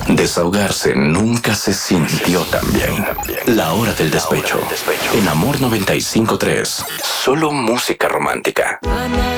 Desahogarse nunca se sintió tan bien. La hora del despecho. En Amor 95.3. Solo música romántica.